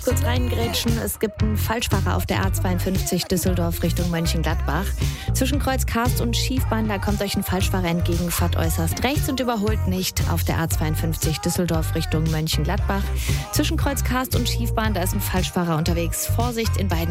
kurz reingrätschen. Es gibt einen Falschfahrer auf der A52 Düsseldorf Richtung Mönchengladbach. Zwischen Kreuz Karst und Schiefbahn, da kommt euch ein Falschfahrer entgegen, fahrt äußerst rechts und überholt nicht auf der A52 Düsseldorf Richtung Mönchengladbach. Zwischen Kreuz Karst und Schiefbahn, da ist ein Falschfahrer unterwegs. Vorsicht in beiden